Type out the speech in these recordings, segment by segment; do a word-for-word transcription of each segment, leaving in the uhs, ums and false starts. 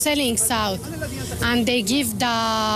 selling south, and they give the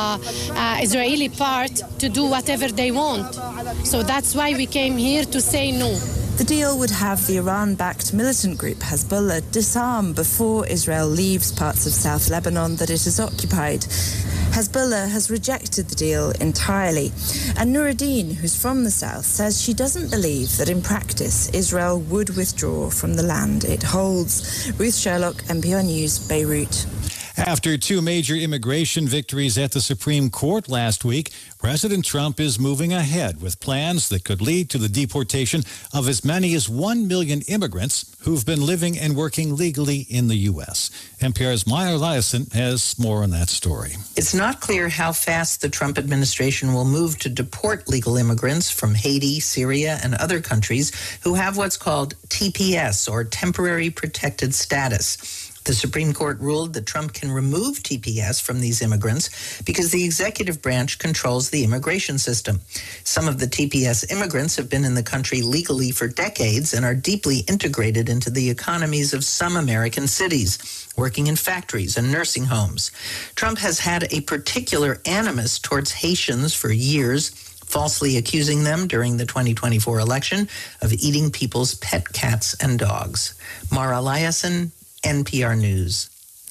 uh, Israeli part to do whatever they want. So that's why we came here to say no. The deal would have the Iran-backed militant group Hezbollah disarm before Israel leaves parts of South Lebanon that it has occupied. Hezbollah has rejected the deal entirely. And Nuruddin, who's from the south, says she doesn't believe that in practice Israel would withdraw from the land it holds. Ruth Sherlock, N P R News, Beirut. After two major immigration victories at the Supreme Court last week, President Trump is moving ahead with plans that could lead to the deportation of as many as one million immigrants who've been living and working legally in the U S. N P R's Maya Eliason has more on that story. It's not clear how fast the Trump administration will move to deport legal immigrants from Haiti, Syria, and other countries who have what's called T P S, or Temporary Protected Status. The Supreme Court ruled that Trump can remove T P S from these immigrants because the executive branch controls the immigration system. Some of the T P S immigrants have been in the country legally for decades and are deeply integrated into the economies of some American cities, working in factories and nursing homes. Trump has had a particular animus towards Haitians for years, falsely accusing them during the twenty twenty-four election of eating people's pet cats and dogs. Mara Eliason, N P R News.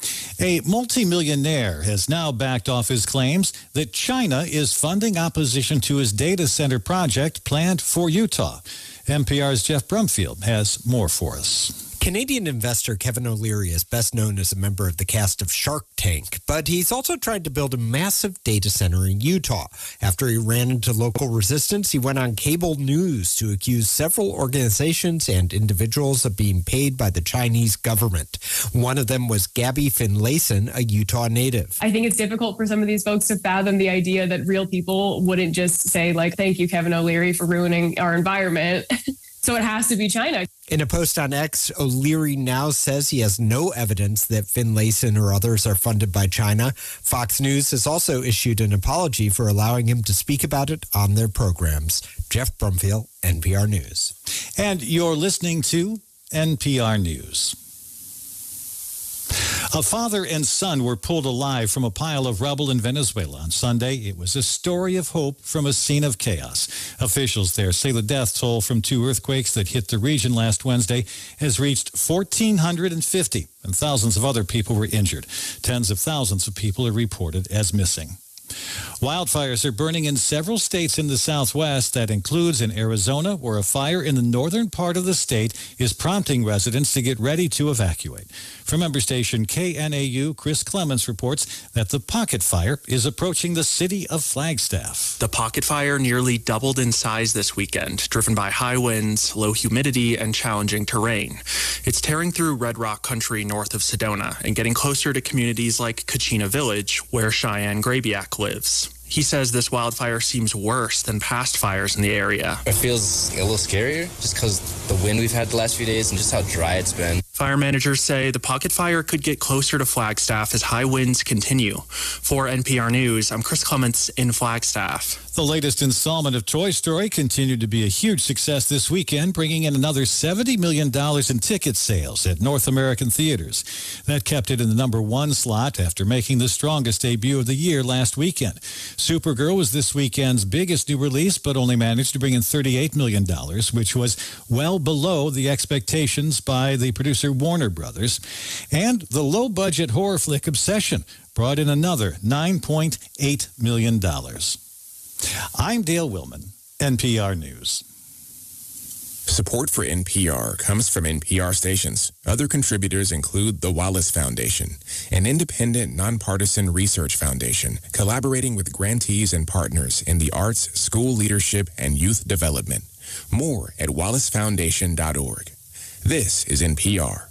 A multimillionaire has now backed off his claims that China is funding opposition to his data center project planned for Utah. N P R's Jeff Brumfield has more for us. Canadian investor Kevin O'Leary is best known as a member of the cast of Shark Tank, but he's also tried to build a massive data center in Utah. After he ran into local resistance, he went on cable news to accuse several organizations and individuals of being paid by the Chinese government. One of them was Gabby Finlayson, a Utah native. I think it's difficult for some of these folks to fathom the idea that real people wouldn't just say, like, thank you, Kevin O'Leary, for ruining our environment. So it has to be China. In a post on X, O'Leary now says he has no evidence that Finlayson or others are funded by China. Fox News has also issued an apology for allowing him to speak about it on their programs. Jeff Brumfield, N P R News. And you're listening to N P R News. A father and son were pulled alive from a pile of rubble in Venezuela on Sunday. It was a story of hope from a scene of chaos. Officials there say the death toll from two earthquakes that hit the region last Wednesday has reached one thousand four hundred fifty, and thousands of other people were injured. Tens of thousands of people are reported as missing. Wildfires are burning in several states in the Southwest. That includes in Arizona, where a fire in the northern part of the state is prompting residents to get ready to evacuate. From member station K N A U, Chris Clements reports that the Pocket Fire is approaching the city of Flagstaff. The Pocket Fire nearly doubled in size this weekend, driven by high winds, low humidity, and challenging terrain. It's tearing through Red Rock country north of Sedona and getting closer to communities like Kachina Village, where Cheyenne Grabiak lives. He says this wildfire seems worse than past fires in the area. It feels a little scarier just because the wind we've had the last few days and just how dry it's been. Fire managers say the Pocket Fire could get closer to Flagstaff as high winds continue. For N P R News, I'm Chris Clements in Flagstaff. The latest installment of Toy Story continued to be a huge success this weekend, bringing in another seventy million dollars in ticket sales at North American theaters. That kept it in the number one slot after making the strongest debut of the year last weekend. Supergirl was this weekend's biggest new release, but only managed to bring in thirty-eight million dollars, which was well below the expectations by the producer Warner Brothers. And the low-budget horror flick Obsession brought in another nine point eight million dollars. I'm Dale Willman, N P R News. Support for N P R comes from N P R stations. Other contributors include the Wallace Foundation, an independent, nonpartisan research foundation collaborating with grantees and partners in the arts, school leadership, and youth development. More at wallace foundation dot org. This is N P R.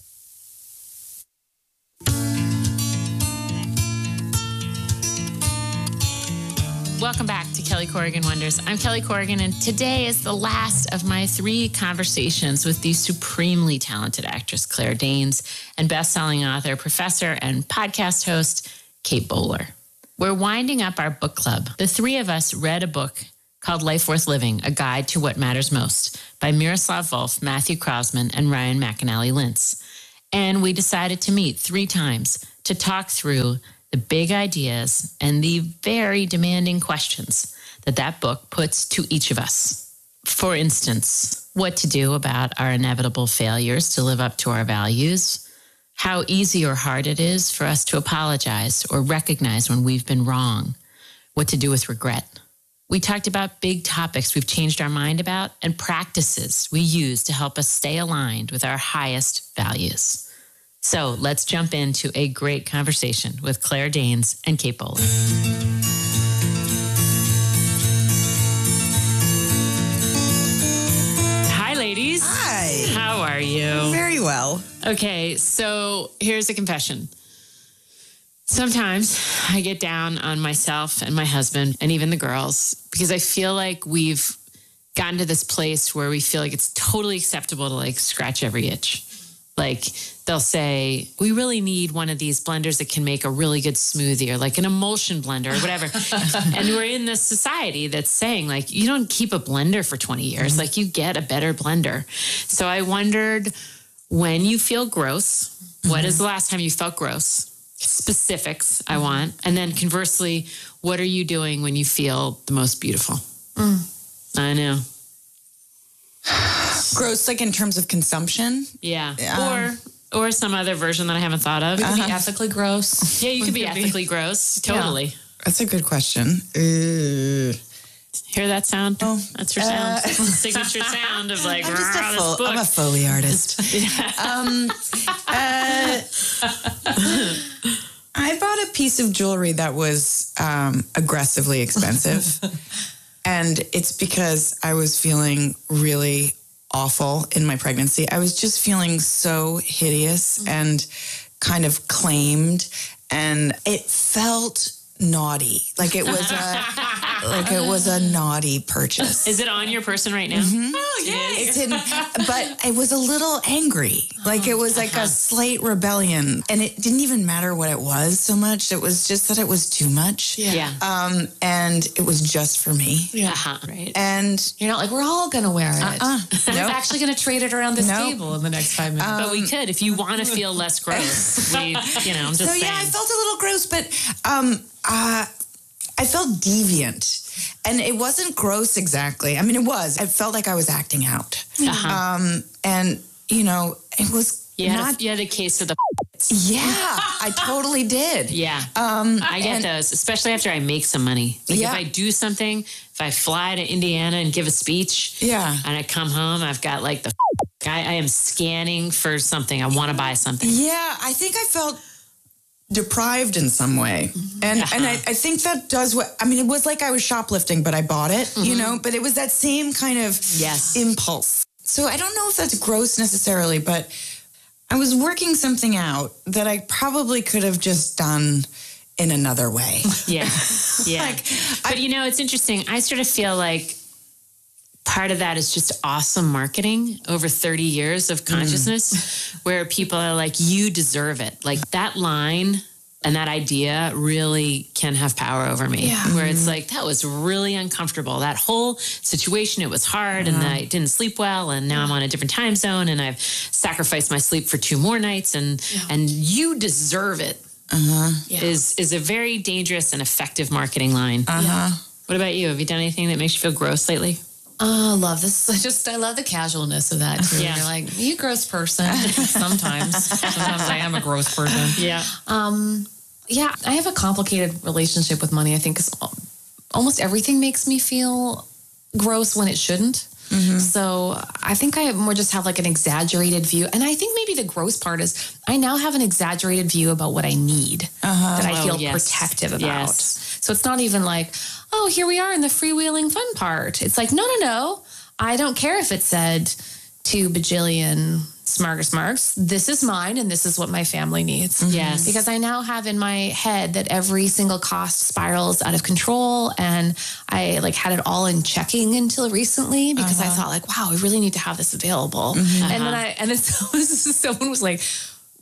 Welcome back to Kelly Corrigan Wonders. I'm Kelly Corrigan, and today is the last of my three conversations with the supremely talented actress Claire Danes and best-selling author, professor, and podcast host Kate Bowler. We're winding up our book club. The three of us read a book called Life Worth Living, A Guide to What Matters Most by Miroslav Volf, Matthew Krausman, and Ryan McAnally Lintz. And we decided to meet three times to talk through the big ideas and the very demanding questions that that book puts to each of us. For instance, what to do about our inevitable failures to live up to our values, how easy or hard it is for us to apologize or recognize when we've been wrong, what to do with regret. We talked about big topics we've changed our mind about and practices we use to help us stay aligned with our highest values. So let's jump into a great conversation with Claire Danes and Kate Bowler. Hi, ladies. Hi. How are you? Very well. Okay, so here's a confession. Sometimes I get down on myself and my husband and even the girls because I feel like we've gotten to this place where we feel like it's totally acceptable to like scratch every itch. Like they'll say, we really need one of these blenders that can make a really good smoothie or like an emulsion blender or whatever. And we're in this society that's saying like, you don't keep a blender for twenty years. Like you get a better blender. So I wondered when you feel gross, mm-hmm. what is the last time you felt gross? Specifics I want. And then conversely, what are you doing when you feel the most beautiful? Mm. I know. Gross, like in terms of consumption? Yeah. Um, or or some other version that I haven't thought of. We could uh-huh. be ethically gross. Yeah, you could be could ethically be. gross. Totally. Yeah. That's a good question. Uh, Hear that sound? Oh, That's your sound. Uh, signature sound of like, I'm, just a this fo- I'm a Foley artist. um, uh, I bought a piece of jewelry that was um, aggressively expensive. And it's because I was feeling really awful in my pregnancy. I was just feeling so hideous mm-hmm. and kind of claimed. And it felt naughty. Like it was a like it was a naughty purchase. Is it on your person right now? Mm-hmm. Oh, yay. It's hidden, but it was a little angry. Like it was like uh-huh. a slight rebellion. And it didn't even matter what it was so much. It was just that it was too much. Yeah. yeah. Um, and it was just for me. Yeah. Uh-huh. Right. And you're not like, we're all going to wear it. Uh-uh. We're nope. actually going to trade it around this nope. table in the next five minutes. Um, but we could, if you want to feel less gross. we, you know, I'm just so, saying. yeah, I felt a little gross, but um, uh, I felt deviant. And it wasn't gross exactly. I mean, it was. I felt like I was acting out. Uh-huh. Um, and, you know, it was you had not... A, you had a case of the... Yeah, I totally did. Yeah. Um, I get and, those, especially after I make some money. Like yeah. if I do something, if I fly to Indiana and give a speech, yeah, and I come home, I've got like the... I, I am scanning for something. I want to buy something. Yeah, I think I felt... deprived in some way. And uh-huh. and I, I think that does what, I mean, it was like I was shoplifting, but I bought it, mm-hmm. you know, but it was that same kind of yes. impulse. So I don't know if that's gross necessarily, but I was working something out that I probably could have just done in another way. Yeah. Yeah. like, but I, you know, it's interesting. I sort of feel like part of that is just awesome marketing over thirty years of consciousness mm. where people are like, you deserve it. Like that line and that idea really can have power over me. Yeah. Where it's like, that was really uncomfortable. That whole situation, it was hard yeah. and I didn't sleep well. And now I'm on a different time zone and I've sacrificed my sleep for two more nights and, yeah. and you deserve it uh-huh. yeah. is, is a very dangerous and effective marketing line. Uh-huh. What about you? Have you done anything that makes you feel gross lately? Oh, I love this. I just, I love the casualness of that too. Yeah. You're like, are you a gross person? Sometimes. Sometimes I am a gross person. Yeah. Um, yeah, I have a complicated relationship with money, I think, because almost everything makes me feel gross when it shouldn't. Mm-hmm. So I think I more just have like an exaggerated view. And I think maybe the gross part is I now have an exaggerated view about what I need uh-huh. that I feel oh, yes. protective about. Yes. So it's not even like, oh, here we are in the freewheeling fun part. It's like, no, no, no. I don't care if it said two bajillion smarter smarks. This is mine and this is what my family needs. Mm-hmm. Yes. Because I now have in my head that every single cost spirals out of control. And I like had it all in checking until recently because uh-huh. I thought like, wow, we really need to have this available. Mm-hmm. And then I, and then so, someone was like,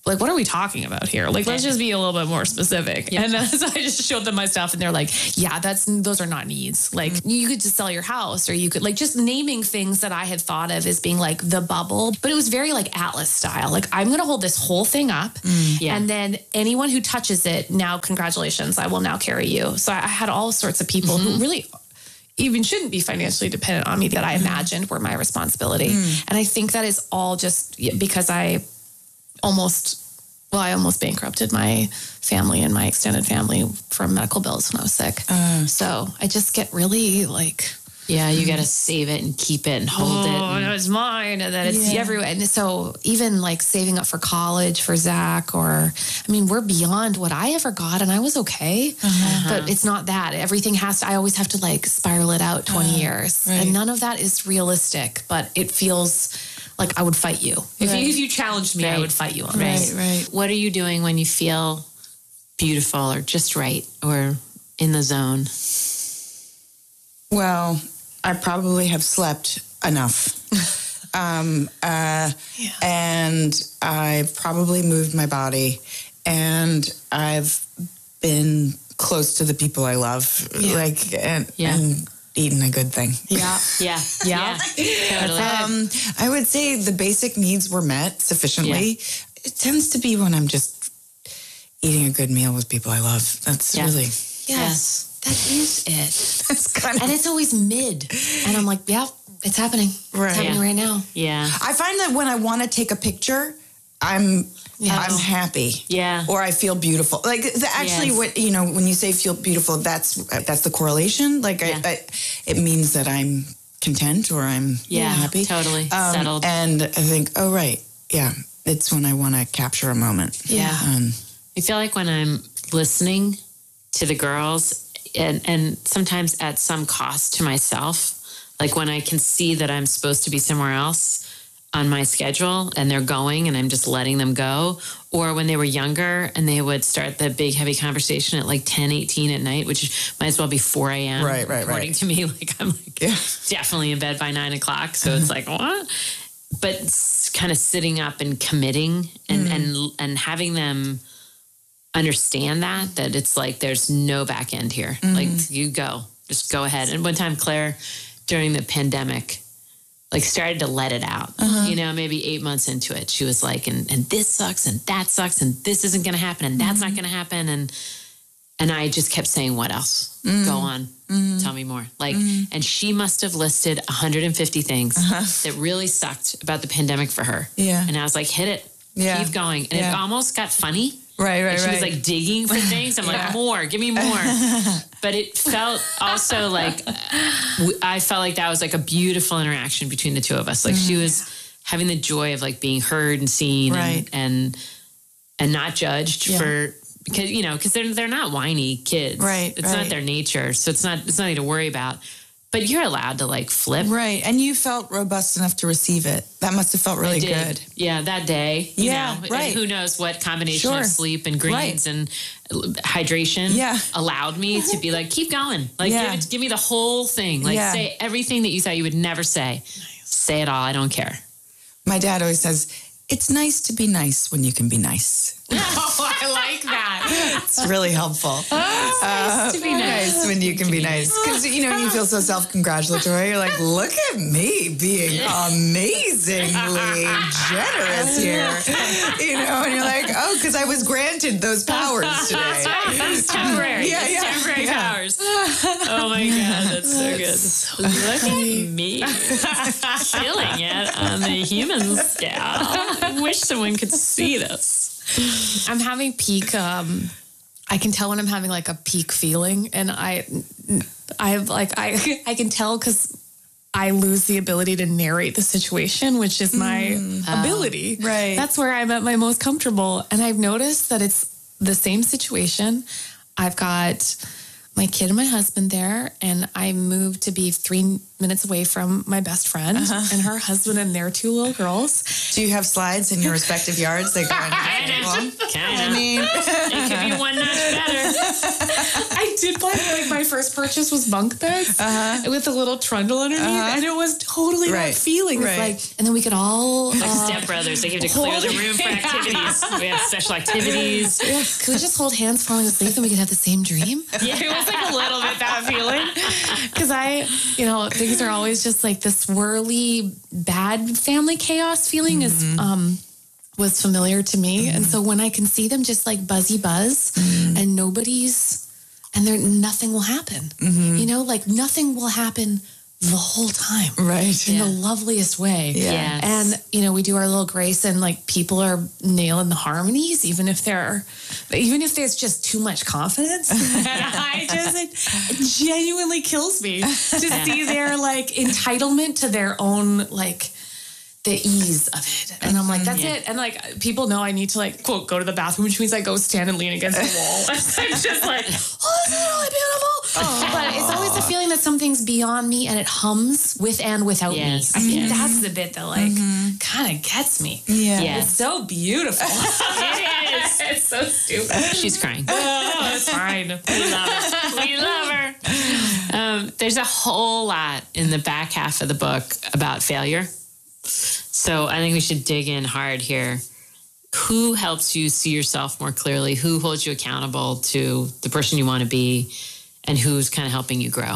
like, what are we talking about here? Like, let's just be a little bit more specific. Yeah. And then so I just showed them my stuff and they're like, yeah, that's, those are not needs. Like mm-hmm. you could just sell your house, or you could like just naming things that I had thought of as being like the bubble, but it was very like Atlas style. Like, I'm going to hold this whole thing up mm. yeah. and then anyone who touches it, now, congratulations, I will now carry you. So I had all sorts of people mm-hmm. who really even shouldn't be financially dependent on me that I imagined were my responsibility. Mm. And I think that is all just because I almost, well, I almost bankrupted my family and my extended family from medical bills when I was sick. Uh, so I just get really like... Yeah, you got to save it and keep it and hold oh, it. And no, it's mine, and then it's Yeah. everywhere. And so even like saving up for college for Zach, or, I mean, we're beyond what I ever got, and I was okay. Uh-huh. But it's not that. Everything has to, I always have to like spiral it out twenty uh, years. Right. And none of that is realistic, but it feels... like I would fight you. If, Right. you. if you challenged me, Right. I would fight you on Right, this. right. What are you doing when you feel beautiful or just right or in the zone? Well, I probably have slept enough. um, uh, Yeah. And I've probably moved my body, and I've been close to the people I love, Yeah. like, and, Yeah. and eaten a good thing. Yeah. Yeah. Yeah. Totally. Um, I would say the basic needs were met sufficiently. It tends to be when I'm just eating a good meal with people I love. That's Yeah. really... Yes. That is it. That's kind of... And it's always mid. And I'm like, yeah, it's happening. Right. It's happening Yeah. right now. Yeah. I find that when I want to take a picture, I'm Yeah. I'm happy. Yeah. Or I feel beautiful. Like the, actually, Yes. what you know, when you say feel beautiful, that's that's the correlation. Like Yeah. I, I, it means that I'm content or I'm Yeah, happy, totally. Um, Settled. And I think, oh right, yeah, it's when I want to capture a moment. Yeah. Um, I feel like when I'm listening to the girls, and, and sometimes at some cost to myself, like when I can see that I'm supposed to be somewhere else on my schedule and they're going and I'm just letting them go, or when they were younger and they would start the big heavy conversation at like ten, eighteen at night, which might as well be four a.m. Right, right, according right. to me. Like I'm like Yeah. definitely in bed by nine o'clock. So it's like, what? But it's kind of sitting up and committing and, Mm. and, and having them understand that, that it's like, there's no back end here. Mm-hmm. Like you go, just go ahead. And one time Claire, during the pandemic, like started to let it out, Uh-huh. you know, maybe eight months into it, she was like, and, and this sucks and that sucks and this isn't going to happen and that's not going to happen. And, and I just kept saying, what else? Mm. Go on. Tell me more. Like, and she must have listed one hundred fifty things that really sucked about the pandemic for her. Yeah. And I was like, hit it. Yeah. Keep going. And Yeah. it almost got funny. right, right, Like she right. was like digging for things. I'm Yeah. like, more, give me more. But it felt also like, w- I felt like that was like a beautiful interaction between the two of us. Like she was having the joy of like being heard and seen Right. and, and, and not judged Yeah. for, because, you know, because they're, they're not whiny kids. Right, It's right. not their nature. So it's not, it's nothing to worry about. But you're allowed to like flip. Right. And you felt robust enough to receive it. That must have felt really I did. good. Yeah, that day. You Yeah, know, right. And who knows what combination Sure. of sleep and greens and hydration Yeah. allowed me to be like, keep going. Like, Yeah. give, it, give me the whole thing. Like, Yeah. say everything that you thought you would never say. Say it all. I don't care. My dad always says, it's nice to be nice when you can be nice. Oh, I like that. It's really helpful. nice to be nice. when you can be nice. Because, you know, you feel so self-congratulatory. You're like, look at me being amazingly generous here. You know, and you're like, oh, because I was granted those powers today. It's temporary. Yeah, It's yeah, temporary yeah. powers. Oh my God, that's so good. Look at me killing it on the human scale. I wish someone could see this. I'm having peak. Um, I can tell when I'm having like a peak feeling, and I, I have like I I can tell because I lose the ability to narrate the situation, which is my ability. right. That's where I'm at my most comfortable, and I've noticed that it's the same situation. I've got my kid and my husband there, and I moved to be three minutes away from my best friend and her husband and their two little girls. Do you have slides in your respective yards? They go on Kind of. I mean, It could be one notch better. I did buy like my first purchase was bunk beds Uh-huh. with a little trundle underneath, Uh-huh. and it was totally Right. that feeling. Right. It's like, and then we could all Like uh, Step Brothers, they have to clear the room for activities. We have special activities. Yeah. Could we just hold hands falling asleep and we could have the same dream? Yeah. It was like a little bit that feeling. Because I, you know, things are always just like this swirly, bad family chaos feeling Mm-hmm. is um was familiar to me. Mm-hmm. And so when I can see them just like buzzy buzz mm-hmm. and nobody's, and there nothing will happen. Mm-hmm. You know, like nothing will happen the whole time. Right. In Yeah. the loveliest way. Yeah. Yes. And, you know, we do our little grace and like people are nailing the harmonies, even if they're, even if there's just too much confidence. And I just, it genuinely kills me to see their like entitlement to their own, like, the ease of it. And I'm like, that's Yeah. it. And like, people know I need to like, quote, go to the bathroom, which means I go stand and lean against the wall. I'm just like, oh, this is really beautiful. Oh. But it's always the feeling that something's beyond me and it hums with and without Yes. me. I think Yes. that's the bit that like mm-hmm. kind of gets me. Yeah. Yeah. It's so beautiful. It is. It's so stupid. She's crying. Oh, it's fine. We love her. We love her. Um, there's a whole lot in the back half of the book about failure. So I think we should dig in hard here. Who helps you see yourself more clearly? Who holds you accountable to the person you want to be? And who's kind of helping you grow?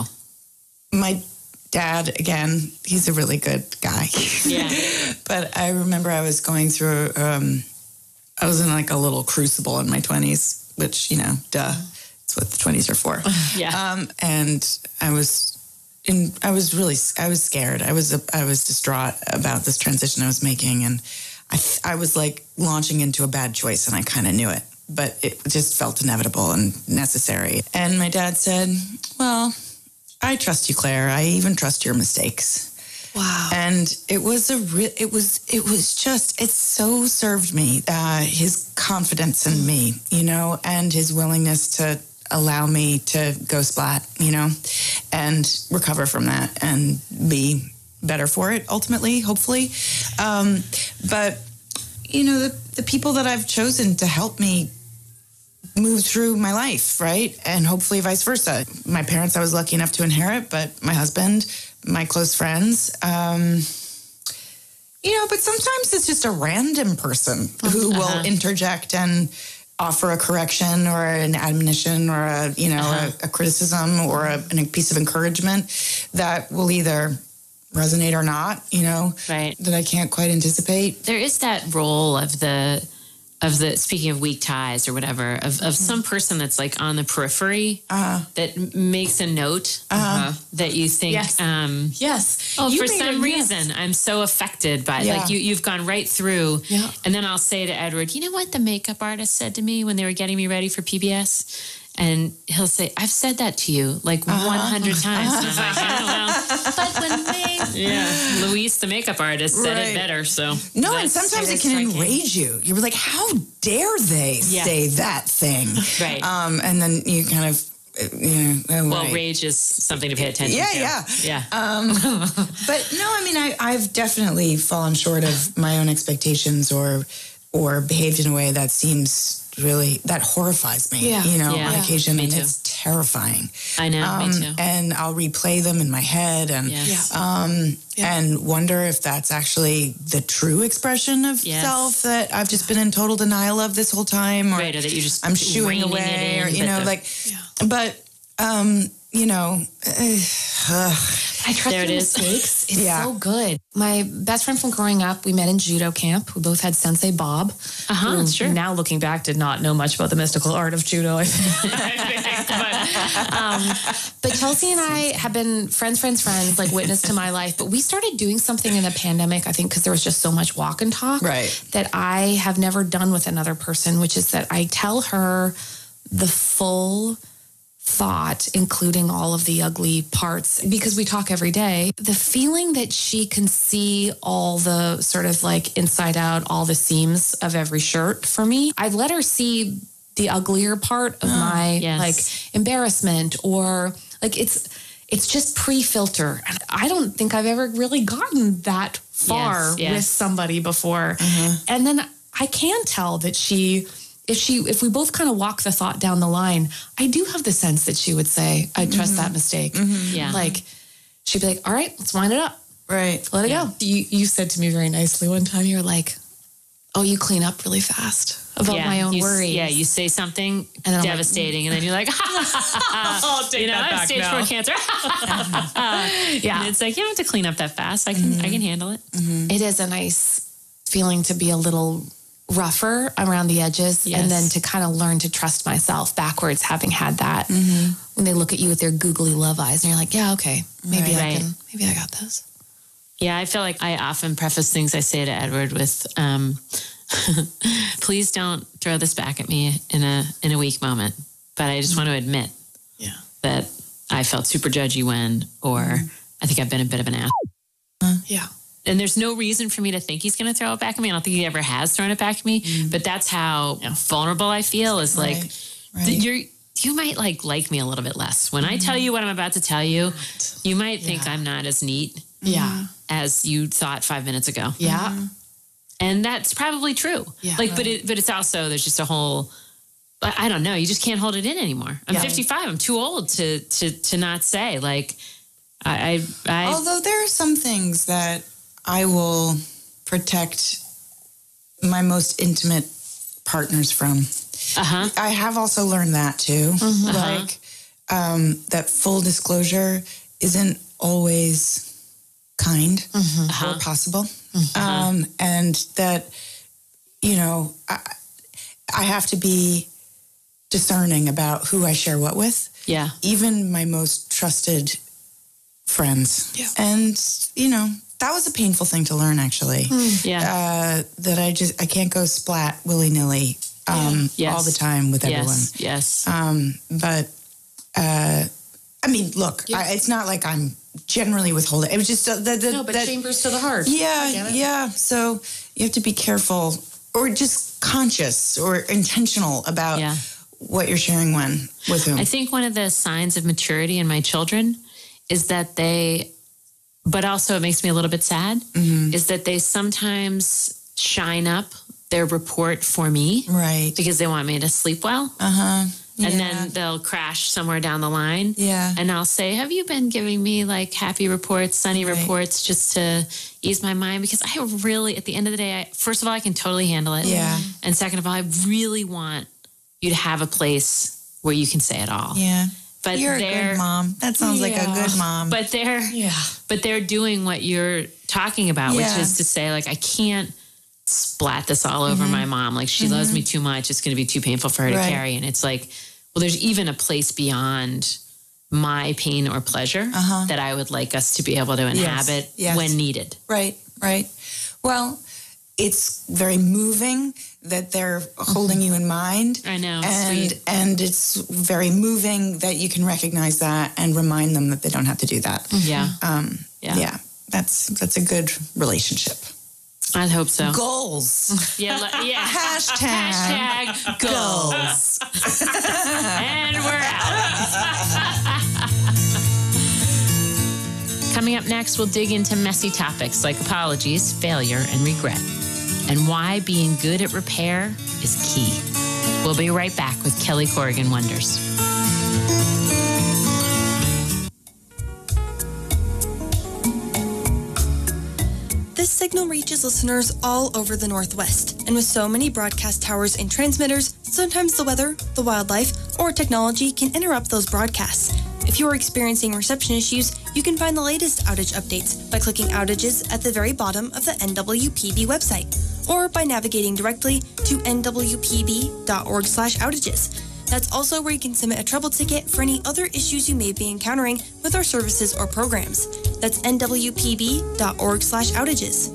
My dad, again, he's a really good guy. Yeah. But I remember I was going through, um, I was in like a little crucible in my twenties, which, you know, duh, it's what the twenties are for. Yeah. Um, and I was in, I was really, I was scared. I was, I was distraught about this transition I was making. And I, I was like launching into a bad choice and I kind of knew it, but it just felt inevitable and necessary. And my dad said, well, I trust you, Claire. I even trust your mistakes. Wow. And it was a real, it was, it was just, it so served me, uh, his confidence in me, you know, and his willingness to allow me to go splat, you know, and recover from that and be better for it ultimately, hopefully. Um, but, you know, the, the people that I've chosen to help me move through my life, right? And hopefully vice versa. My parents I was lucky enough to inherit, but my husband, my close friends, um, you know, but sometimes it's just a random person who uh-huh. will interject and offer a correction or an admonition or a, you know, uh-huh. a, a criticism or a, a piece of encouragement that will either resonate or not, you know, right. that I can't quite anticipate. There is that role of the, of the, speaking of weak ties or whatever, of, of some person that's like on the periphery uh-huh. that m- makes a note uh-huh. that you think, yes. um, yes. oh, you for some it, reason, yes. I'm so affected by it. Yeah. Like you, you've gone right through. Yeah. And then I'll say to Edward, you know what the makeup artist said to me when they were getting me ready for P B S? And he'll say, I've said that to you like uh-huh. one hundred times. Uh-huh. And I was like, oh, well. But when they... Yeah. Luis, the makeup artist, said right. it better. So no, and sometimes it can striking. enrage you. You're like, how dare they yeah. say that thing? Right. Um, and then you kind of, you know. Oh, well, right. rage is something to pay attention yeah, to. Yeah, yeah. Um, but no, I mean, I, I've definitely fallen short of my own expectations or or behaved in a way that seems really, that horrifies me, yeah. you know, yeah. on Yeah. occasion. Me And too. it's terrifying. I know, um, me too. And I'll replay them in my head and yes. um, yeah. and wonder if that's actually the true expression of yes. self that I've just been in total denial of this whole time. Or, right, or that you just I'm shooing away, or, you know, the, like, yeah. but, um, you know, uh, I trust there it your is. mistakes. It's Yeah. so good. My best friend from growing up, we met in judo camp. We both had Sensei Bob. Uh-huh, who, that's true. Now looking back, did not know much about the mystical art of judo. I think. but, um, but Chelsea and I have been friends, friends, friends, like witness to my life. But we started doing something in the pandemic, I think, because there was just so much walk and talk Right. that I have never done with another person, which is that I tell her the full thought, including all of the ugly parts, because we talk every day. The feeling that she can see all the sort of like inside out, all the seams of every shirt for me. I've let her see the uglier part of my yes. like embarrassment or like it's it's just pre-filter. And I don't think I've ever really gotten that far Yes, yes. with somebody before. Mm-hmm. And then I can tell that she if she, if we both kind of walk the thought down the line, I do have the sense that she would say, I trust mm-hmm. that mistake. Mm-hmm. Yeah. Like, she'd be like, all right, let's wind it up. Right. Let it Yeah. go. You, you said to me very nicely one time, you were like, oh, you clean up really fast about yeah, my own you, worries. Yeah, you say something And then devastating, and then you're like, I'll take you know, that I have back stage now. four cancer. Yeah. And it's like, you don't have to clean up that fast. I can, Mm-hmm. I can handle it. It is a nice feeling to be a little rougher around the edges Yes. and then to kind of learn to trust myself backwards, having had that. Mm-hmm. When they look at you with their googly love eyes and you're like, yeah, okay, maybe I Right. can, maybe I got this. Yeah, I feel like I often preface things I say to Edward with, um, please don't throw this back at me in a in a weak moment. But I just want to admit Yeah. that I felt super judgy when, or I think I've been a bit of an ass. Yeah. And there's no reason for me to think he's going to throw it back at me. I don't think he ever has thrown it back at me. But that's how vulnerable I feel. Is like Right. th- you're you might like like me a little bit less when I tell you what I'm about to tell you. You might think Yeah. I'm not as neat Yeah. as you thought five minutes ago. Yeah. And that's probably true. Yeah. like, but it, but it's also, there's just a whole, I I don't know. You just can't hold it in anymore. I'm Yeah. fifty-five. I'm too old to, to, to not say like, I, I, I Although there are some things that I will protect my most intimate partners from. uh-huh. I have also learned that too. Like um, that full disclosure isn't always kind or possible. Um, and that, you know, I, I have to be discerning about who I share what with. Yeah. Even my most trusted friends. Yeah. And, you know, that was a painful thing to learn, actually. Yeah. Uh, that I just, I can't go splat willy-nilly um, Yes. all the time with everyone. Yes. Yes. Um, but, uh, I mean, look, I, it's not like I'm generally withholding. It was just uh, the, the, No, but that, chambers to the heart. I get yeah, it. yeah. So you have to be careful or just conscious or intentional about Yeah. what you're sharing when, with whom. I think one of the signs of maturity in my children is that they, but also it makes me a little bit sad, Mm-hmm. is that they sometimes shine up their report for me Right. because they want me to sleep well. Uh-huh. And Yeah. then they'll crash somewhere down the line. Yeah. And I'll say, have you been giving me like happy reports, sunny Right. reports just to ease my mind? Because I really, at the end of the day, I, first of all, I can totally handle it. Yeah. And second of all, I really want you to have a place where you can say it all. Yeah. But You're a they're, good mom. That sounds like a Yeah. good mom. but they're, Yeah. but they're doing what you're talking about, Yeah. which is to say, like, I can't splat this all over Mm-hmm. my mom. Like, she loves me too much. It's going to be too painful for her to Right. carry. And it's like, well, there's even a place beyond my pain or pleasure Uh-huh. that I would like us to be able to inhabit Yes. when needed. Right, right. Well, it's very moving that they're holding you in mind. I know, it's And sweet. and it's very moving that you can recognize that and remind them that they don't have to do that. Yeah. Um, Yeah. yeah. That's that's a good relationship. I hope so. Goals. Yeah. li- yeah. Hashtag, Hashtag goals. And we're out. Coming up next, we'll dig into messy topics like apologies, failure, and regret, and why being good at repair is key. We'll be right back with Kelly Corrigan Wonders. This signal reaches listeners all over the Northwest, and with so many broadcast towers and transmitters, sometimes the weather, the wildlife, or technology can interrupt those broadcasts. If you are experiencing reception issues, you can find the latest outage updates by clicking outages at the very bottom of the N W P B website, or by navigating directly to n w p b dot org slash outages. That's also where you can submit a trouble ticket for any other issues you may be encountering with our services or programs. That's n w p b dot org slash outages.